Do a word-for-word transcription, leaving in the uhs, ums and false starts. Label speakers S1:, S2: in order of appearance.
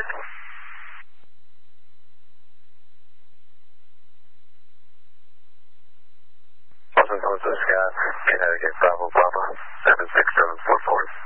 S1: Los Angeles, Scott, Connecticut, Bravo, Bravo, seven six seven four four.